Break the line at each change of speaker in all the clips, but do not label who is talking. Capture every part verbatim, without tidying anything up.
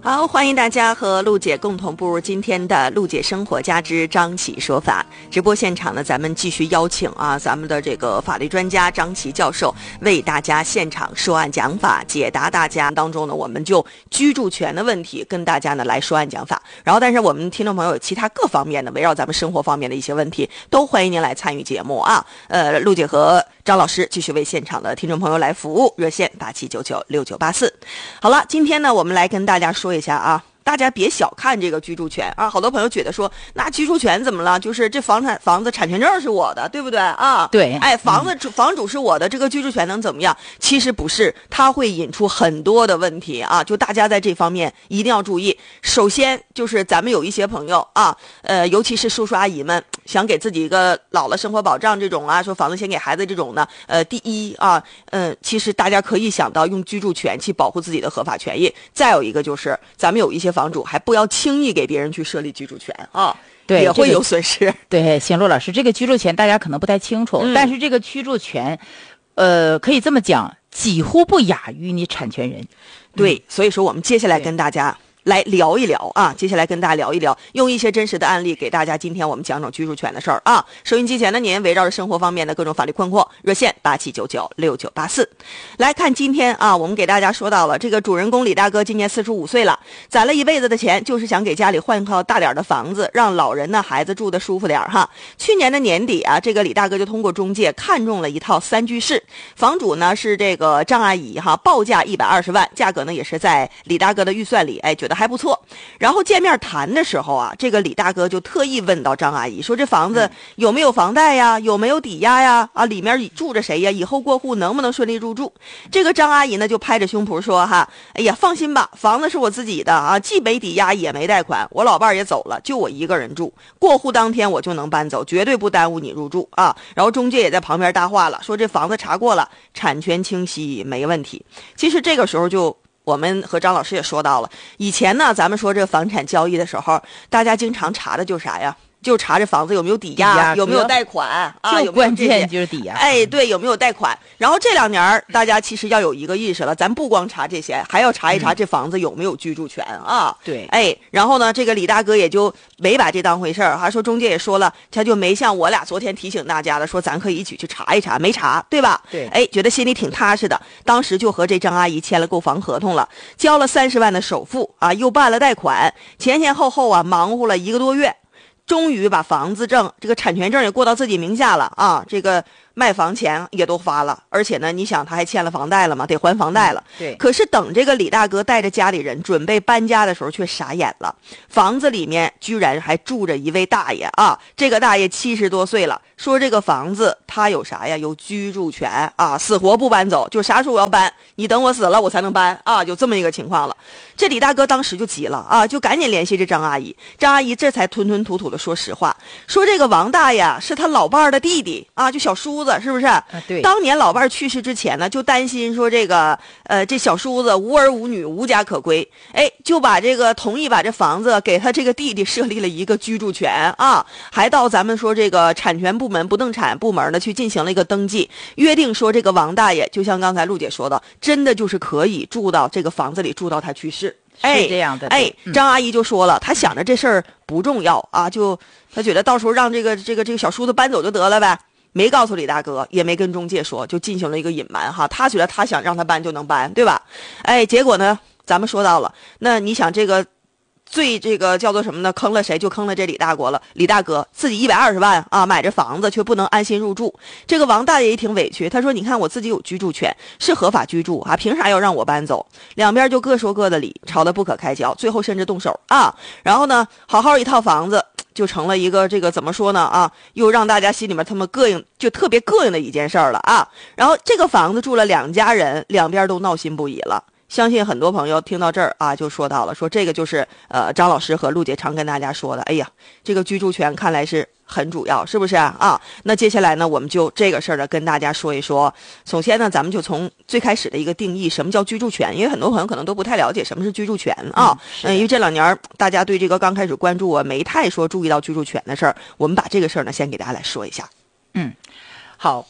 好，欢迎大家和陆姐共同步入今天的陆姐生活家之张琪说法直播现场呢，咱们继续邀请啊，咱们的这个法律专家张琪教授为大家现场说案讲法，解答大家当中呢，我们就居住权的问题跟大家呢来说案讲法。然后，但是我们听众朋友有其他各方面的围绕咱们生活方面的一些问题，都欢迎您来参与节目啊。呃，陆姐和张老师继续为现场的听众朋友来服务，热线八七九九六九八四。好了，今天呢，我们来跟大家说一下啊。大家别小看这个居住权啊！好多朋友觉得说，那居住权怎么了？就是这房产房子产权证是我的，对不对啊？
对，
哎，房子主、嗯、房主是我的，这个居住权能怎么样？其实不是，它会引出很多的问题啊！就大家在这方面一定要注意。首先就是咱们有一些朋友啊，呃，尤其是叔叔阿姨们，想给自己一个老了生活保障这种啊，说房子先给孩子这种呢，呃，第一啊，嗯、呃，其实大家可以想到用居住权去保护自己的合法权益。再有一个就是咱们有一些房主还不要轻易给别人去设立居住权啊，
对，
也会有损失。
这个、对，行，陆老师，这个居住权大家可能不太清楚，嗯、但是这个居住权，呃，可以这么讲，几乎不亚于你产权人。
对，嗯、所以说我们接下来跟大家来聊一聊啊，接下来跟大家聊一聊，用一些真实的案例给大家。今天我们讲讲居住权的事儿啊。收音机前的您，围绕着生活方面的各种法律困惑，热线八七九九六九八四。来看今天啊，我们给大家说到了这个主人公李大哥，今年四十五岁了，攒了一辈子的钱，就是想给家里换一套大点的房子，让老人呢孩子住得舒服点哈。去年的年底啊，这个李大哥就通过中介看中了一套三居室，房主呢是这个张阿姨哈，报价一百二十万，价格呢也是在李大哥的预算里，哎，觉得还不错。然后见面谈的时候啊，这个李大哥就特意问到张阿姨说，这房子有没有房贷呀，有没有抵押呀，啊，里面住着谁呀，以后过户能不能顺利入住？这个张阿姨呢就拍着胸脯说哈，哎呀，放心吧，房子是我自己的啊，既没抵押也没贷款，我老伴儿也走了，就我一个人住，过户当天我就能搬走，绝对不耽误你入住啊。然后中介也在旁边搭话了，说这房子查过了，产权清晰，没问题。其实这个时候就我们和张老师也说到了，以前呢，咱们说这个房产交易的时候，大家经常查的就是啥呀？就查这房子有没有抵押，抵押有没有贷款啊？
就关键就是抵押。
哎，对，有没有贷款？然后这两年大家其实要有一个意识了，咱不光查这些，还要查一查这房子有没有居住权啊？
对，
哎，然后呢，这个李大哥也就没把这当回事儿，还说中介也说了，他就没像我俩昨天提醒大家的说，咱可以一起去查一查，没查，对吧？
对，
哎，觉得心里挺踏实的，当时就和这张阿姨签了购房合同了，交了三十万的首付啊，又办了贷款，前前后后啊，忙活了一个多月。终于把房子证这个产权证也过到自己名下了啊，这个卖房钱也都发了，而且呢，你想他还欠了房贷了嘛，得还房贷了。
对。
可是等这个李大哥带着家里人准备搬家的时候，却傻眼了，房子里面居然还住着一位大爷啊！这个大爷七十多岁了，说这个房子他有啥呀？有居住权啊，死活不搬走，就啥时候我要搬，你等我死了我才能搬啊，有这么一个情况了。这李大哥当时就急了啊，就赶紧联系这张阿姨，张阿姨这才吞吞吐吐的说实话，说这个王大爷是他老伴儿的弟弟啊，就小叔子，是不是？
啊，对。
当年老伴儿去世之前呢，就担心说这个呃这小叔子无儿无女，无家可归，哎，就把这个同意把这房子给他这个弟弟设立了一个居住权啊，还到咱们说这个产权部门、不动产部门呢去进行了一个登记，约定说这个王大爷就像刚才陆姐说的，真的就是可以住到这个房子里，住到他去世。
是这样的。
哎，哎张阿姨就说了，她想着这事儿不重要啊，就她觉得到时候让这个这个这个小叔子搬走就得了呗，没告诉李大哥，也没跟中介说，就进行了一个隐瞒哈。他觉得他想让他搬就能搬，对吧？哎，结果呢，咱们说到了，那你想这个最这个叫做什么呢？坑了谁就坑了这李大国了。李大哥自己一百二十万啊买着房子，却不能安心入住。这个王大爷也挺委屈，他说：“你看我自己有居住权，是合法居住啊，凭啥要让我搬走？”两边就各说各的理，吵得不可开交，最后甚至动手啊。然后呢，好好一套房子就成了一个这个怎么说呢啊，又让大家心里面他们膈应，就特别膈应的一件事儿了啊。然后这个房子住了两家人，两边都闹心不已了。相信很多朋友听到这儿啊，就说到了，说这个就是呃张老师和陆姐常跟大家说的，哎呀，这个居住权看来是很主要，是不是啊？那接下来呢，我们就这个事儿呢跟大家说一说。首先呢，咱们就从最开始的一个定义，什么叫居住权？因为很多朋友可能都不太了解什么是居住权啊。嗯，因为这两年大家对这个刚开始关注啊，没太说注意到居住权的事儿，我们把这个事儿呢先给大家来说一下。
嗯，好。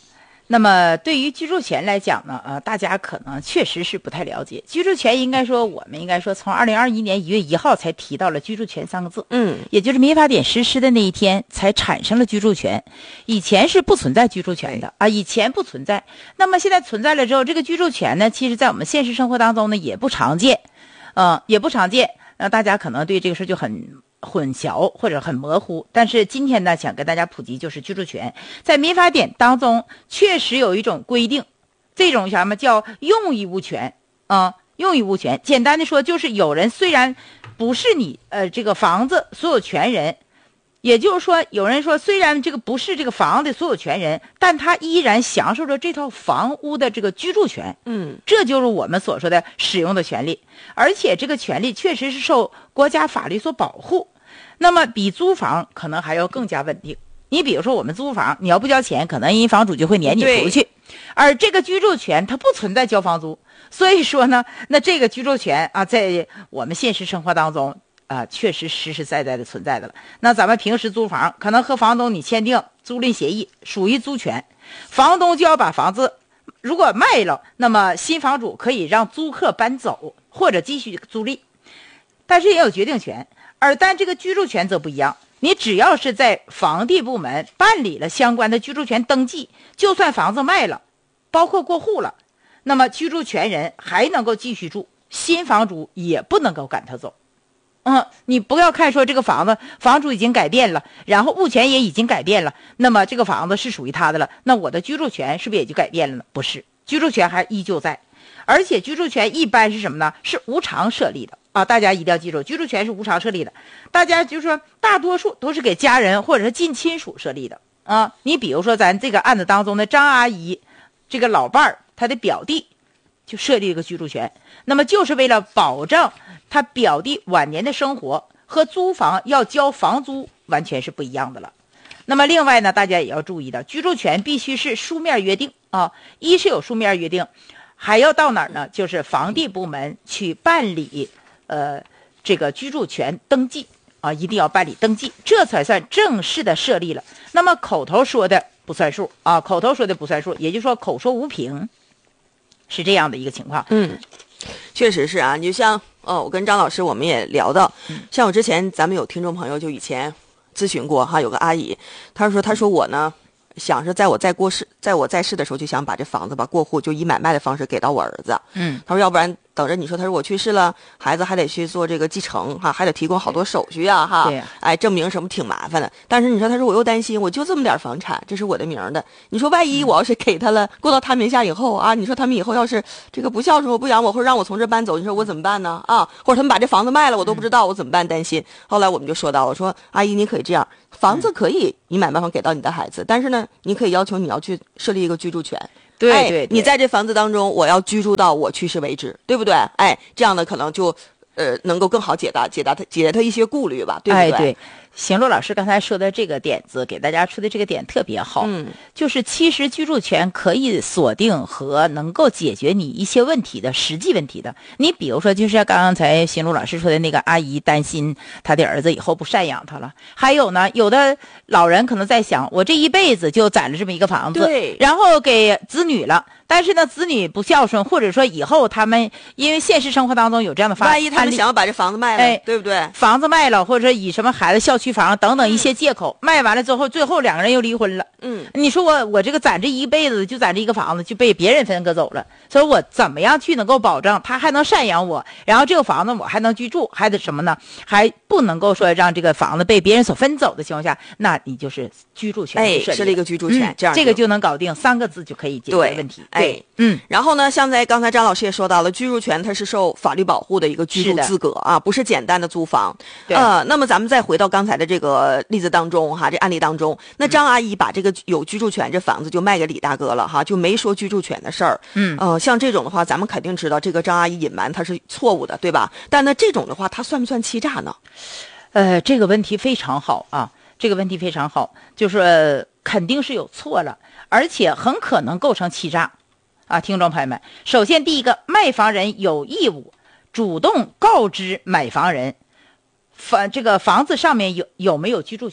那么对于居住权来讲呢，呃，大家可能确实是不太了解。居住权应该说，我们应该说从二零二一年一月一号才提到了居住权三个字，
嗯，
也就是民法典实施的那一天才产生了居住权。以前是不存在居住权的啊，以前不存在。那么现在存在了之后，这个居住权呢，其实在我们现实生活当中呢也不常见，呃，也不常见。那大家可能对这个事就很混淆或者很模糊，但是今天呢，想跟大家普及，就是居住权在民法典当中确实有一种规定，这种什么叫用益物权啊、呃？用益物权，简单的说，就是有人虽然不是你呃这个房子所有权人，也就是说，有人说虽然这个不是这个房子的所有权人，但他依然享受着这套房屋的这个居住权。
嗯，
这就是我们所说的使用的权利，而且这个权利确实是受国家法律所保护。那么比租房可能还要更加稳定。你比如说我们租房，你要不交钱，可能人房主就会撵你出去。而这个居住权它不存在交房租，所以说呢，那这个居住权啊，在我们现实生活当中啊，确实实实在在的存在的了。那咱们平时租房，可能和房东你签订租赁协议，属于租权，房东就要把房子如果卖了，那么新房主可以让租客搬走或者继续租赁，但是也有决定权。而但这个居住权则不一样，你只要是在房地部门办理了相关的居住权登记，就算房子卖了，包括过户了，那么居住权人还能够继续住，新房主也不能够赶他走。嗯，你不要看说这个房子房主已经改变了，然后物权也已经改变了，那么这个房子是属于他的了，那我的居住权是不是也就改变了呢？不是，居住权还依旧在。而且居住权一般是什么呢？是无偿设立的啊！大家一定要记住，居住权是无偿设立的。大家就说大多数都是给家人或者是近亲属设立的啊。你比如说咱这个案子当中的张阿姨，这个老伴儿他的表弟就设立一个居住权，那么就是为了保障他表弟晚年的生活，和租房要交房租完全是不一样的了。那么另外呢，大家也要注意的，居住权必须是书面约定啊，一是有书面约定。还要到哪儿呢？就是房地部门去办理，呃，这个居住权登记啊，一定要办理登记，这才算正式的设立了。那么口头说的不算数啊，口头说的不算数，也就是说口说无凭，是这样的一个情况。
嗯，确实是啊。你就像哦，我跟张老师我们也聊到，像我之前咱们有听众朋友就以前咨询过哈，有个阿姨，她说她说我呢。想是在我在过世，在我在世的时候，就想把这房子吧过户，就以买卖的方式给到我儿子。
嗯，
他说要不然等着你说，他说我去世了，孩子还得去做这个继承哈，还得提供好多手续啊哈。
对、啊，
哎，证明什么挺麻烦的。但是你说，他说我又担心，我就这么点房产，这是我的名的。你说万一我要是给他了，过到他名下以后啊，你说他们以后要是这个不孝顺我不养我，或者让我从这搬走，你说我怎么办呢？啊，或者他们把这房子卖了，我都不知道我怎么办，担心。后来我们就说到，我说阿姨你可以这样。房子可以以买卖方给到你的孩子，但是呢，你可以要求你要去设立一个居住权。
对对对，
哎，你在这房子当中，我要居住到我去世为止，对不对？哎，这样的可能就呃能够更好解答解答他解决他一些顾虑吧，对不对？
哎，对。邢璐老师刚才说的这个点子，给大家出的这个点特别好，
嗯，
就是其实居住权可以锁定和能够解决你一些问题的实际问题的。你比如说，就是刚才邢璐老师说的那个阿姨担心她的儿子以后不赡养他了，还有呢，有的老人可能在想，我这一辈子就攒了这么一个房子，
对，
然后给子女了。但是呢，子女不孝顺，或者说以后他们因为现实生活当中有这样的发，
万一他们想要把这房子卖了，
哎，
对不对？
房子卖了，或者说以什么孩子校区房等等一些借口、嗯、卖完了之后，最后两个人又离婚了。
嗯，
你说我我这个攒这一辈子就攒这一个房子就被别人分割走了，所以我怎么样去能够保证他还能赡养我，然后这个房子我还能居住，还得什么呢？还不能够说让这个房子被别人所分走的情况下，那你就是居住权
哎，设立一个居住权，
嗯、
这样
这个就能搞定，三个字就可以解决问题。
对，哎，
嗯。
然后呢，像在刚才张老师也说到了，居住权它是受法律保护的一个居住资格啊，不是简单的租房。呃，那么咱们再回到刚才的这个例子当中哈，这案例当中，那张阿姨把这个有居住权这房子就卖给李大哥了哈，就没说居住权的事儿。
嗯，
呃，像这种的话，咱们肯定知道这个张阿姨隐瞒她是错误的，对吧？但那这种的话，她算不算欺诈呢？
呃，这个问题非常好啊，这个问题非常好，就是呃肯定是有错了，而且很可能构成欺诈。啊，听众朋友们，首先第一个，卖房人有义务主动告知买房人，房这个房子上面有有没有居住权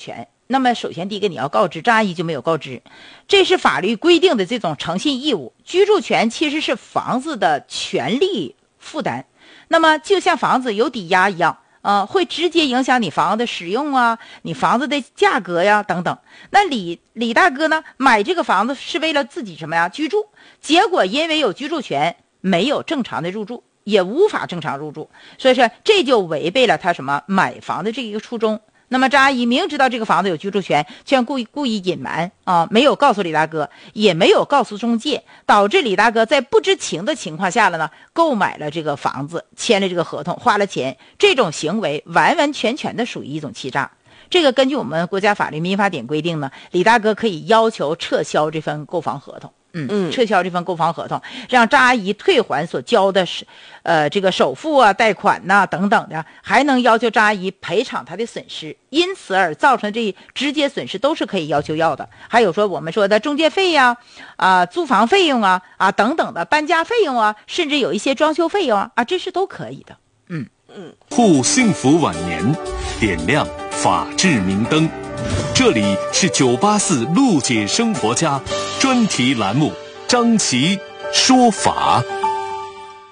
那么首先第一个你要告知，张阿姨就没有告知，这是法律规定的这种诚信义务。居住权其实是房子的权利负担，那么就像房子有抵押一样，呃，会直接影响你房子的使用啊，你房子的价格呀等等。那李李大哥呢，买这个房子是为了自己什么呀？居住，结果因为有居住权，没有正常的入住，也无法正常入住，所以说这就违背了他什么买房的这一个初衷。那么张阿姨明知道这个房子有居住权，却故意故意隐瞒啊，没有告诉李大哥，也没有告诉中介，导致李大哥在不知情的情况下了呢，购买了这个房子，签了这个合同，花了钱，这种行为完完全全的属于一种欺诈。这个根据我们国家法律民法典规定呢，李大哥可以要求撤销这份购房合同。嗯嗯，撤销这份购房合同，让张阿姨退还所交的是，呃，这个首付啊、贷款呐、啊、等等的，还能要求张阿姨赔偿她的损失，因此而造成这直接损失都是可以要求要的。还有说我们说的中介费呀、啊、啊租房费用啊、啊等等的搬家费用啊，甚至有一些装修费用啊，啊这是都可以的。嗯
嗯，护幸福晚年，点亮法治明灯。这里是九八四路解生活家专题栏目，张琪说法。